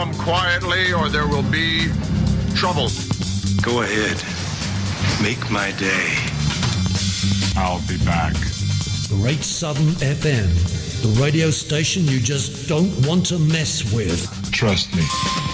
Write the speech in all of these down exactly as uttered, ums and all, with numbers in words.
come quietly or there will be trouble. Go ahead. Make my day. I'll be back. Great Southern F M, the radio station you just don't want to mess with. Trust me.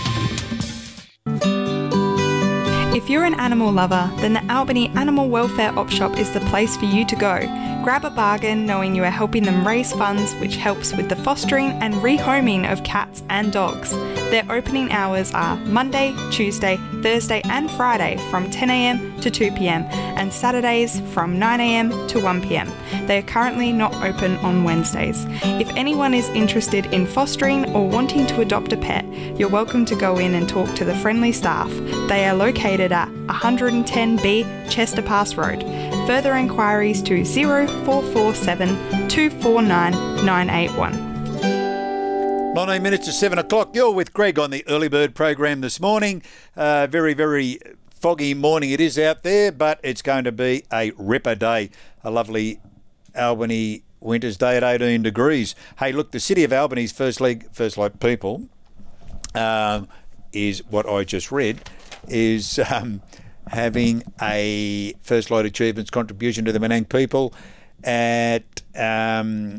If you're an animal lover, then the Albany Animal Welfare Op Shop is the place for you to go. Grab a bargain knowing you are helping them raise funds, which helps with the fostering and rehoming of cats and dogs. Their opening hours are Monday, Tuesday, Thursday and Friday from ten a m to two p m and Saturdays from nine a m to one p m. They are currently not open on Wednesdays. If anyone is interested in fostering or wanting to adopt a pet, you're welcome to go in and talk to the friendly staff. They are located at one ten B Chester Pass Road. Further inquiries to zero four four seven, two four nine, nine eight one. nineteen minutes to seven o'clock. You're with Greg on the Early Bird program this morning. Uh, very, very foggy morning it is out there, but it's going to be a ripper day. A lovely Albany winter's day at eighteen degrees. Hey, look, the City of Albany's First League, First Light people um, is what I just read, is um, having a First Light Achievements contribution to the Menang people at... Um,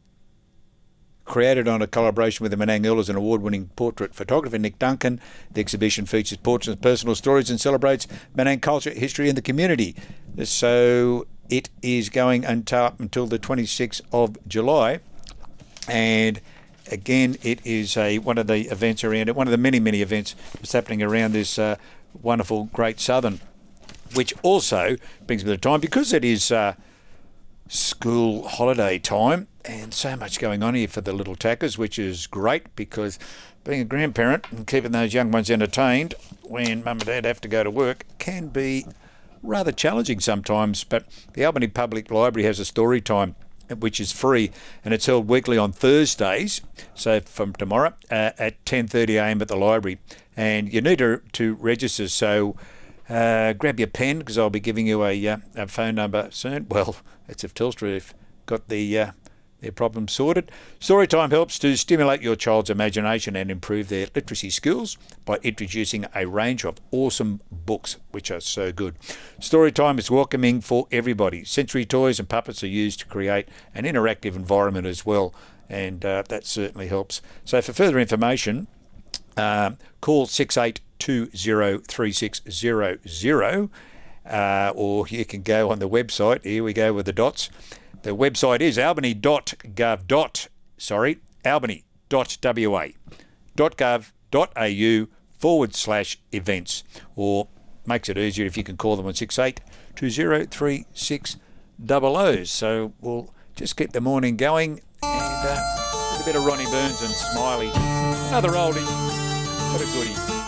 created on a collaboration with the Menang Elders and award-winning portrait photographer Nick Duncan. The exhibition features portraits and personal stories and celebrates Menang culture, history and the community. So it is going until, up until the twenty-sixth of July. And again, it is a one of the events around it, one of the many, many events that's happening around this uh, wonderful Great Southern, which also brings me to time because it is uh, school holiday time. And so much going on here for the little tackers, which is great because being a grandparent and keeping those young ones entertained when mum and dad have to go to work can be rather challenging sometimes. But the Albany Public Library has a story time which is free, and it's held weekly on Thursdays, so from tomorrow uh, at ten thirty a m at the library. And you need to, to register, so uh, grab your pen because I'll be giving you a, uh, a phone number soon. Well, it's if Telstra have got the... Uh, their problems sorted. Storytime helps to stimulate your child's imagination and improve their literacy skills by introducing a range of awesome books, which are so good. Storytime is welcoming for everybody. Sensory toys and puppets are used to create an interactive environment as well, and uh, that certainly helps. So for further information, uh, call six eight two zero three six zero zero, uh, or you can go on the website. Here we go with the dots. The website is albany dot gov dot sorry albany dot w a dot gov dot a u forward slash events, or makes it easier if you can call them on six eight two zero three six zero zero. So we'll just get the morning going, and uh, with a bit of Ronnie Burns and Smiley, another oldie, what a goodie.